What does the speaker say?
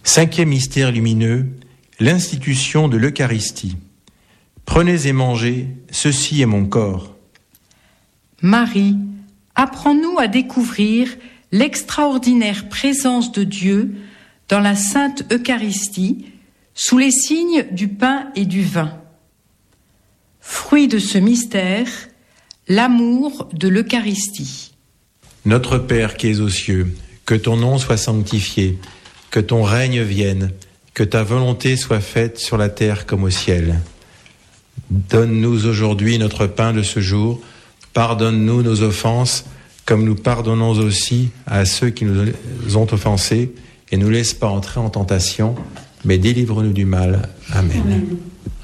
Cinquième mystère lumineux, l'institution de l'Eucharistie. Prenez et mangez, ceci est mon corps. Marie, apprends-nous à découvrir l'extraordinaire présence de Dieu dans la Sainte Eucharistie, sous les signes du pain et du vin. Fruit de ce mystère, l'amour de l'Eucharistie. Notre Père qui es aux cieux, que ton nom soit sanctifié, que ton règne vienne, que ta volonté soit faite sur la terre comme au ciel. Donne-nous aujourd'hui notre pain de ce jour, pardonne-nous nos offenses, comme nous pardonnons aussi à ceux qui nous ont offensés, et ne nous laisse pas entrer en tentation, mais délivre-nous du mal. Amen. Amen.